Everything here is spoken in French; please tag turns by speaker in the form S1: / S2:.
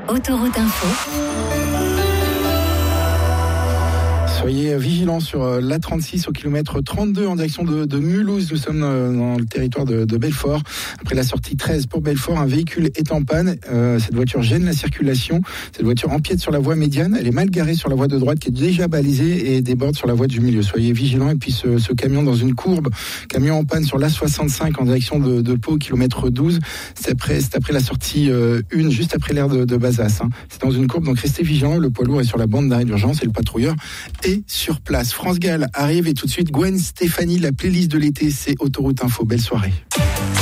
S1: Autoroute Info.
S2: Soyez vigilants sur l'A36 au kilomètre 32 en direction de Mulhouse. Nous sommes dans le territoire de Belfort. Après la sortie 13 pour Belfort, un véhicule est en panne. Cette voiture gêne la circulation. Cette voiture empiète sur la voie médiane. Elle est mal garée sur la voie de droite qui est déjà balisée et déborde sur la voie du milieu. Soyez vigilants. Et puis ce camion dans une courbe, camion en panne sur l'A65 en direction de Pau, kilomètre 12. C'est après la sortie 1, juste après l'aire de Bazas. C'est dans une courbe, donc restez vigilants. Le poids lourd est sur la bande d'arrêt d'urgence et le patrouilleur est sur place. France Gall arrive et tout de suite Gwen Stefani, la playlist de l'été, c'est Autoroute Info. Belle soirée.